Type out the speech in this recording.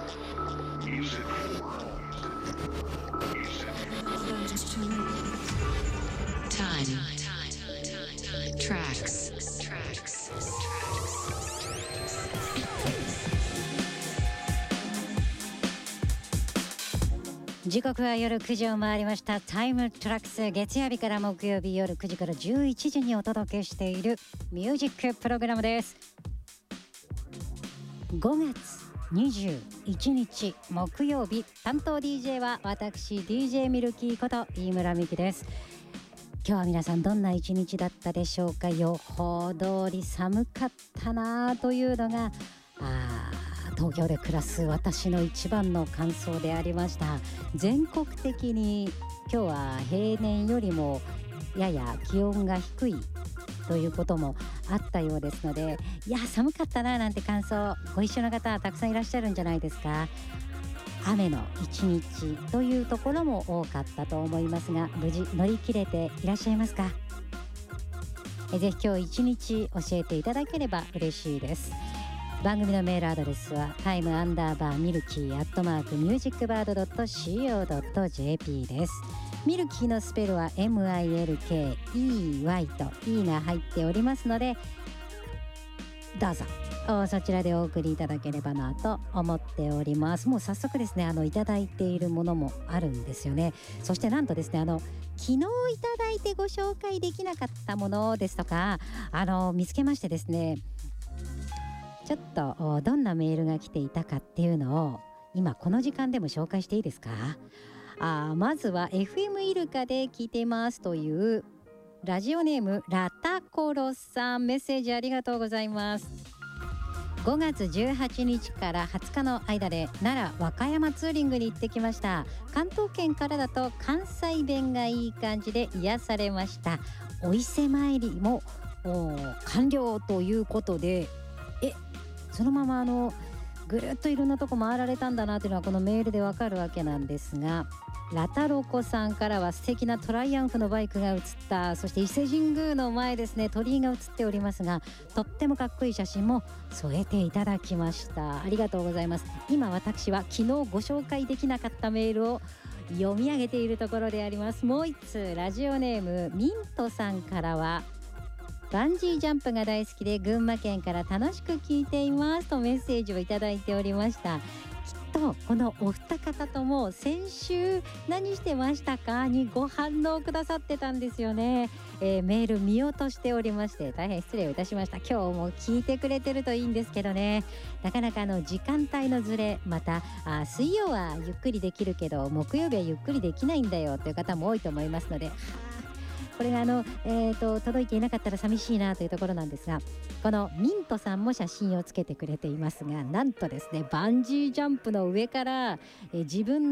時刻は夜9時を回りました。タイムトラックス、月曜日から木曜日夜9時から11時にお届けしているミュージックプログラムです。5月21日木曜日、担当 DJ は私 DJ ミルキーこと飯村美希です。今日は皆さんどんな一日だったでしょうか。予報通り寒かったなというのが東京で暮らす私の一番の感想でありました。全国的に今日は平年よりもやや気温が低いということもあったようですので、いや寒かったななんて感想ご一緒の方はたくさんいらっしゃるんじゃないですか。雨の一日というところも多かったと思いますが、無事乗り切れていらっしゃいますか。ぜひ今日一日教えていただければ嬉しいです。番組のメールアドレスは time_milky@musicbird.co.jp です。ミルキーのスペルは MILKEY と E が入っておりますので、どうぞそちらでお送りいただければなと思っております。もう早速ですね、いただいているものもあるんですよね。そしてなんとですね、昨日いただいてご紹介できなかったものですとか見つけましてですね、ちょっとどんなメールが来ていたかっていうのを今この時間でも紹介していいですか。まずは FM イルカで聞いていますというラジオネームラタコロさん、メッセージありがとうございます。5月18日から20日の間で奈良和歌山ツーリングに行ってきました。関東圏からだと関西弁がいい感じで癒されました。お伊勢参りも完了ということで、そのままぐるっといろんなとこ回られたんだなというのはこのメールでわかるわけなんですが、ラタロコさんからは素敵なトライアンフのバイクが写った、そして伊勢神宮の前ですね、鳥居が写っておりますが、とってもかっこいい写真も添えていただきました。ありがとうございます。今私は昨日ご紹介できなかったメールを読み上げているところであります。もう一通ラジオネームミントさんからは、バンジージャンプが大好きで群馬県から楽しく聞いていますとメッセージをいただいておりました。きっとこのお二方とも先週何してましたかにご反応くださってたんですよね。メール見落としておりまして大変失礼をいたしました。今日も聞いてくれてるといいんですけどね、なかなか時間帯のずれ、また水曜はゆっくりできるけど木曜日はゆっくりできないんだよという方も多いと思いますので、これが届いていなかったら寂しいなというところなんですが、このミントさんも写真をつけてくれていますが、なんとですね、バンジージャンプの上から、自分